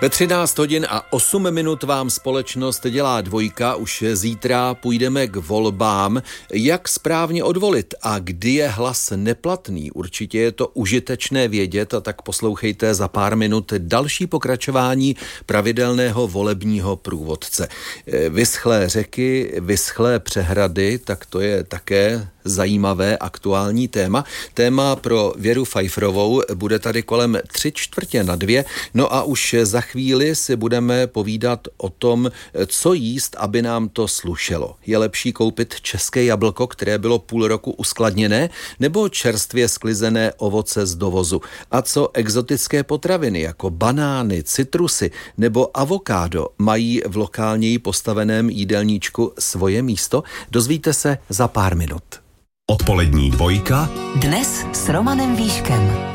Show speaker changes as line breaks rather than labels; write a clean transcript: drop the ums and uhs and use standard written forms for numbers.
Ve 13 hodin a 8 minut vám společnost dělá Dvojka. Už zítra půjdeme k volbám. Jak správně odvolit a kdy je hlas neplatný? Určitě je to užitečné vědět, a tak poslouchejte za pár minut další pokračování pravidelného volebního průvodce. Vyschlé řeky, vyschlé přehrady, tak to je také zajímavé aktuální téma. Téma pro Věru Fajfrovou bude tady kolem 3:45. No a už za chvíli si budeme povídat o tom, co jíst, aby nám to slušelo. Je lepší koupit české jablko, které bylo půl roku uskladněné, nebo čerstvě sklizené ovoce z dovozu? A co exotické potraviny jako banány, citrusy nebo avokádo mají v lokálněji postaveném jídelníčku svoje místo? Dozvíte se za pár minut.
Odpolední Dvojka.
Dnes s Romanem Víškem.